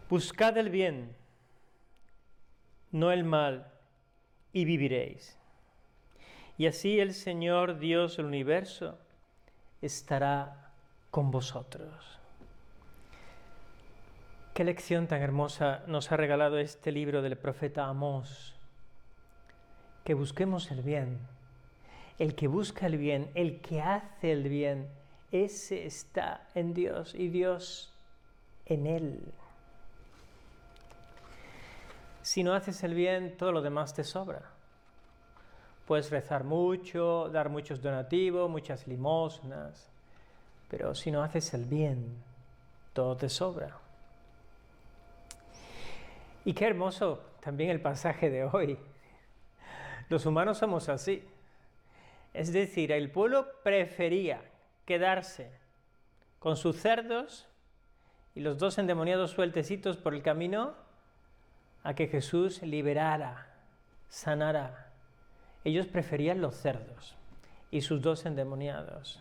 Buscad el bien, no el mal, y viviréis. Y así el Señor Dios del universo estará con vosotros. Qué lección tan hermosa nos ha regalado este libro del profeta Amós. Que busquemos el bien. El que busca el bien, el que hace el bien, ese está en Dios y Dios en él. Si no haces el bien, todo lo demás te sobra. Puedes rezar mucho, dar muchos donativos, muchas limosnas, pero si no haces el bien, todo te sobra. Y qué hermoso también el pasaje de hoy. Los humanos somos así. Es decir, el pueblo prefería quedarse con sus cerdos y los 2 endemoniados sueltecitos por el camino a que Jesús liberara, sanara. Ellos preferían los cerdos y sus 2 endemoniados.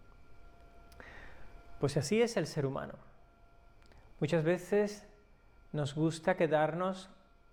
Pues así es el ser humano. Muchas veces nos gusta quedarnos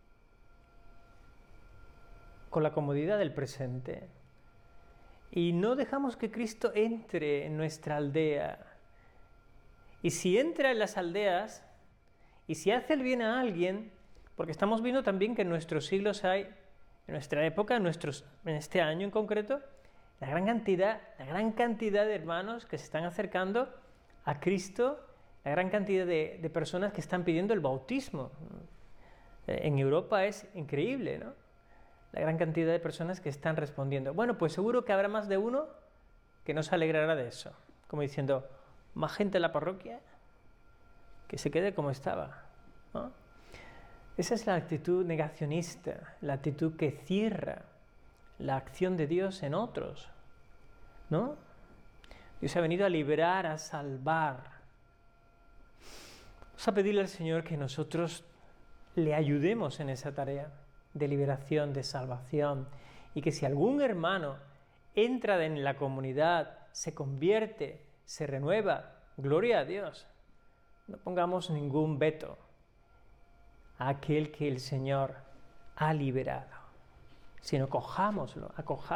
con la comodidad del presente y no dejamos que Cristo entre en nuestra aldea. Y si entra en las aldeas y si hace el bien a alguien, porque estamos viendo también que en nuestros siglos hay, en nuestra época, en este año en concreto, la gran cantidad de hermanos que se están acercando a Cristo, la gran cantidad de personas que están pidiendo el bautismo. En Europa es increíble, ¿no? La gran cantidad de personas que están respondiendo. Bueno, pues seguro que habrá más de uno que no se alegrará de eso. Como diciendo, más gente en la parroquia, que se quede como estaba, ¿no? Esa es la actitud negacionista, la actitud que cierra la acción de Dios en otros, ¿no? Dios ha venido a liberar, a salvar. Vamos a pedirle al Señor que nosotros le ayudemos en esa tarea de liberación, de salvación, y que si algún hermano entra en la comunidad, se convierte, se renueva, gloria a Dios. No pongamos ningún veto a aquel que el Señor ha liberado, sino acojámoslo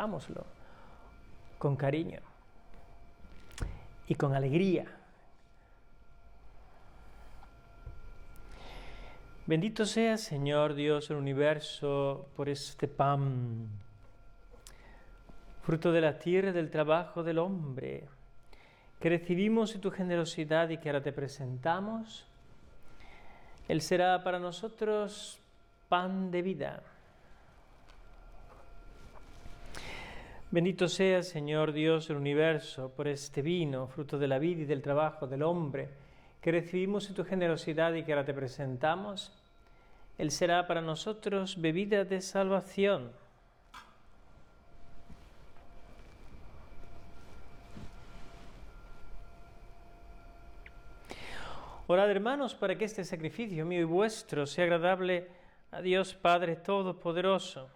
con cariño y con alegría. Bendito sea, Señor Dios del universo, por este pan, fruto de la tierra y del trabajo del hombre, que recibimos en tu generosidad y que ahora te presentamos. Él será para nosotros pan de vida. Bendito sea, Señor Dios del universo, por este vino, fruto de la vida y del trabajo del hombre, que recibimos en tu generosidad y que ahora te presentamos. Él será para nosotros bebida de salvación. Orad, hermanos, para que este sacrificio mío y vuestro sea agradable a Dios Padre Todopoderoso.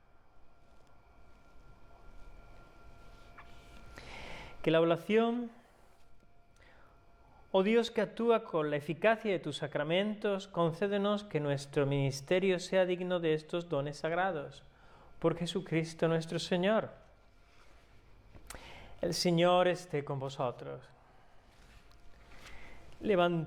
Que la oración, oh Dios que actúa con la eficacia de tus sacramentos, concédenos que nuestro ministerio sea digno de estos dones sagrados. Por Jesucristo nuestro Señor. El Señor esté con vosotros. Levantad